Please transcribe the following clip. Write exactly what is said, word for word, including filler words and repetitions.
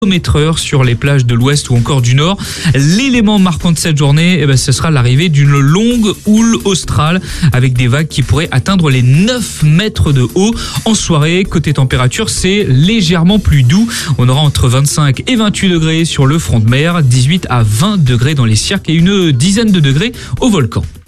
kilomètres heure sur les plages de l'ouest ou encore du nord. L'élément marquant de cette journée, eh ben, ce sera l'arrivée d'une longue houle australe avec des vagues qui pourraient atteindre les neuf mètres de haut. En soirée, côté température, c'est légèrement plus doux. On aura entre vingt-cinq et vingt-huit degrés sur le front de mer, dix-huit à vingt degrés dans les cirques et une dizaine de degrés au volcan.